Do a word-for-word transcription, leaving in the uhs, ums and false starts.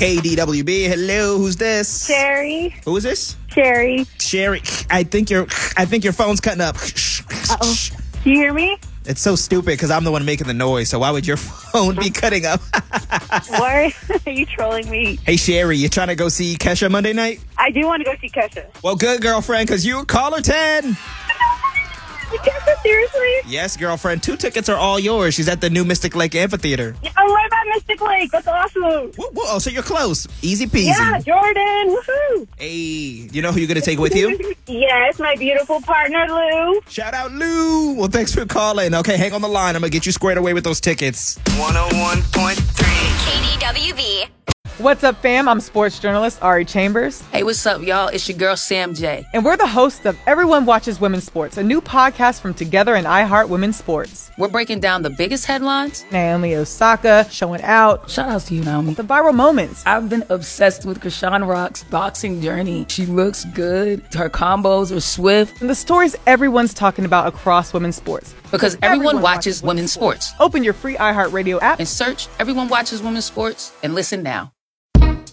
K D W B. Hello, who's this? Sherry. Who is this? Sherry. Sherry. I think your I think your phone's cutting up. Uh-oh. Can you hear me? It's so stupid because I'm the one making the noise, so why would your phone be cutting up? Why are you trolling me? Hey, Sherry, you trying to go see Kesha Monday night? I do want to go see Kesha. Well, good, girlfriend, because you caller ten. Kesha, seriously? Yes, girlfriend. Two tickets are all yours. She's at the new Mystic Lake Amphitheater. I'm right by Mystic Lake. That's awesome. Whoa, whoa, oh, so you're close. Easy peasy. Yeah, Jordan. Woohoo. Hey, you know who you're going to take with you? Yes, my beautiful partner, Lou. Shout out, Lou. Well, thanks for calling. Okay, hang on the line. I'm going to get you squared away with those tickets. one oh one point three K D W V. What's up, fam? I'm sports journalist Ari Chambers. Hey, what's up, y'all? It's your girl, Sam J. And we're the hosts of Everyone Watches Women's Sports, a new podcast from Together and iHeart Women's Sports. We're breaking down the biggest headlines. Naomi Osaka showing out. Shout out to you, Naomi. The viral moments. I've been obsessed with Krishan Rock's boxing journey. She looks good. Her combos are swift. And the stories everyone's talking about across women's sports. Because everyone, everyone watches, watches women's sports. sports. Open your free iHeartRadio app and search Everyone Watches Women's Sports and listen now.